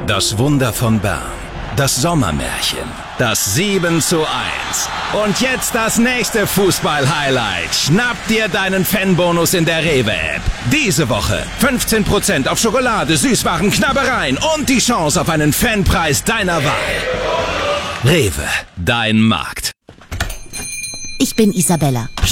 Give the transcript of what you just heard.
Das Wunder von Bern. Das Sommermärchen. Das 7:1. Und jetzt das nächste Fußball-Highlight. Schnapp dir deinen Fanbonus in der Rewe-App. Diese Woche 15% auf Schokolade, Süßwaren, Knabbereien und die Chance auf einen Fanpreis deiner Wahl. Rewe, dein Markt. Ich bin Isabella.